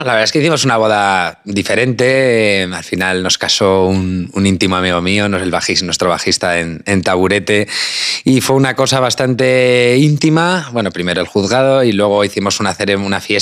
La verdad es que hicimos una boda diferente. Al final nos casó un íntimo amigo mío, nuestro bajista en Taburete, y fue una cosa bastante íntima. Bueno, primero el juzgado y luego hicimos una fiesta